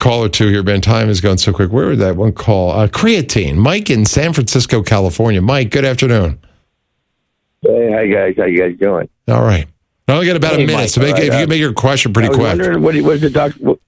call or two here, Ben. Time is going so quick. Where was that one call? Creatine. Mike in San Francisco, California. Mike, good afternoon. Hey, hi, guys. How you guys doing? All right. I only got about a minute, Mike, so if you can make your question pretty quick. What does the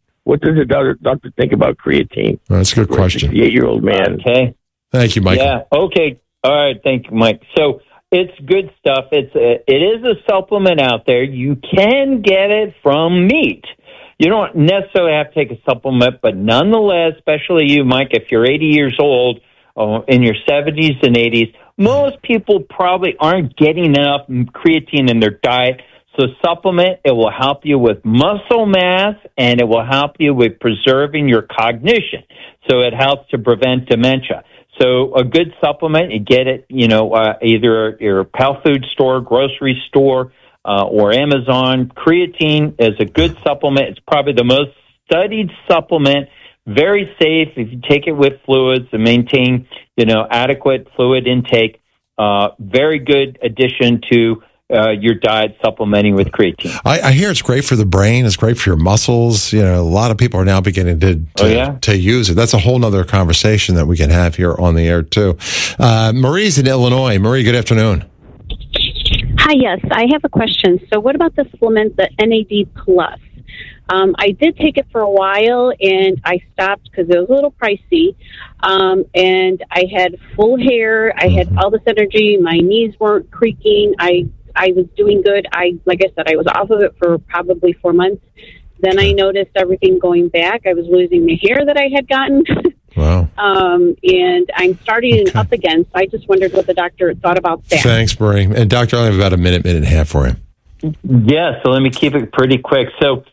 doctor think about creatine? Well, that's a good question. 68-year-old man. Okay. Thank you, Mike. Yeah. Okay. All right. Thank you, Mike. So it's good stuff. It is a supplement out there. You can get it from meat. You don't necessarily have to take a supplement, but nonetheless, especially you, Mike, if you're 80 years old, in your 70s and 80s, most people probably aren't getting enough creatine in their diet. So supplement, it will help you with muscle mass, and it will help you with preserving your cognition. So it helps to prevent dementia. So a good supplement, you get it, either your health food store, grocery store, or Amazon. Creatine is a good supplement. It's probably the most studied supplement, very safe if you take it with fluids and maintain, adequate fluid intake. Very good addition to your diet, supplementing with creatine. I hear it's great for the brain. It's great for your muscles. A lot of people are now beginning to use it. That's a whole nother conversation that we can have here on the air, too. Marie's in Illinois. Marie, good afternoon. Hi, yes. I have a question. So what about the supplement, the NAD Plus? I did take it for a while, and I stopped because it was a little pricey. And I had full hair. I had all this energy. My knees weren't creaking. I was doing good. Like I said, I was off of it for probably 4 months. Then I noticed everything going back. I was losing the hair that I had gotten. Wow. And I'm starting up again. So I just wondered what the doctor thought about that. Thanks, Marie. And Doctor, I only have about a minute and a half for him. Yeah, so let me keep it pretty quick. So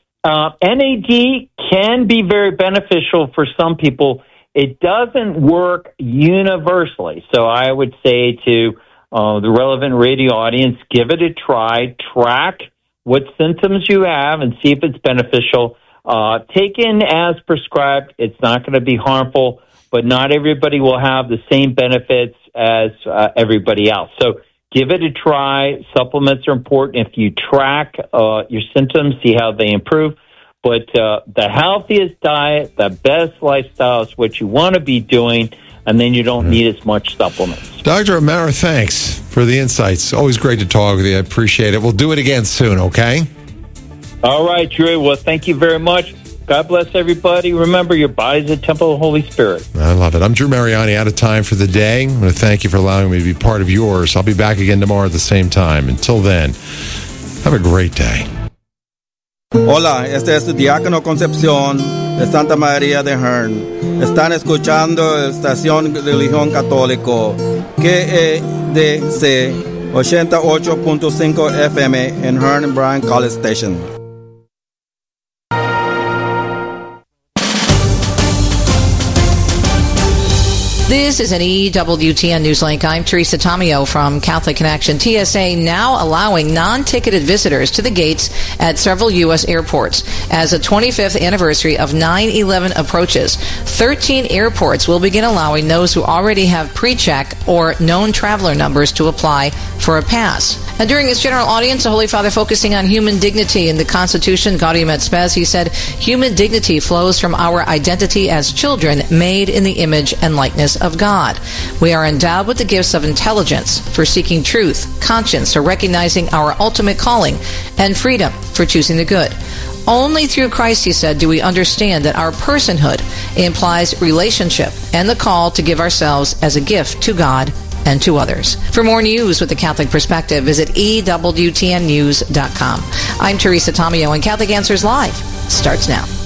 NAD can be very beneficial for some people. It doesn't work universally. So I would say to the relevant radio audience, give it a try, track what symptoms you have, and see if it's beneficial. Taken as prescribed, it's not going to be harmful, but not everybody will have the same benefits as everybody else. So give it a try. Supplements are important. If you track your symptoms, see how they improve. But the healthiest diet, the best lifestyle is what you want to be doing, and then you don't need as much supplements. Dr. O'Mara, thanks for the insights. Always great to talk with you. I appreciate it. We'll do it again soon, okay? All right, Drew. Well, thank you very much. God bless everybody. Remember, your body's a temple of the Holy Spirit. I love it. I'm Drew Mariani, out of time for the day. I want to thank you for allowing me to be part of yours. I'll be back again tomorrow at the same time. Until then, have a great day. Hola, este es Diácono Concepción de Santa María de Hearn. Están escuchando la estación de Religión Católico, KEDC 88.5 FM en Hearn Bryan College Station. This is an EWTN Newslink. I'm Teresa Tomeo from Catholic Connection. TSA now allowing non-ticketed visitors to the gates at several U.S. airports. As the 25th anniversary of 9/11 approaches, 13 airports will begin allowing those who already have pre-check or known traveler numbers to apply for a pass. And during his general audience, the Holy Father focusing on human dignity in the Constitution, Gaudium et Spes, he said, human dignity flows from our identity as children made in the image and likeness of God. We are endowed with the gifts of intelligence for seeking truth, conscience for recognizing our ultimate calling, and freedom for choosing the good. Only through Christ, he said, do we understand that our personhood implies relationship and the call to give ourselves as a gift to God and to others. For more news with the Catholic Perspective, visit EWTNnews.com. I'm Teresa Tomeo, and Catholic Answers Live starts now.